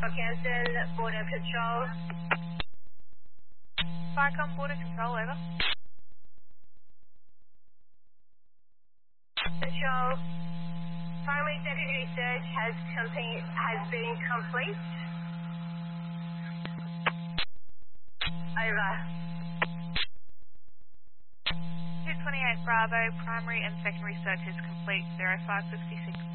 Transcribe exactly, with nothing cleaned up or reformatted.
Canton, Border Control. Farcom Border Control, over. Control. Primary secondary search has, compe- has been complete. Over. two twenty-eight Bravo, primary and secondary search is complete, zero five sixty-six.